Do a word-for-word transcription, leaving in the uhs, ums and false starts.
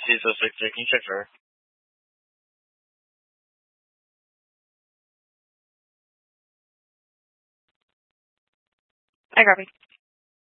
C zero six three, can you check for her? I copy.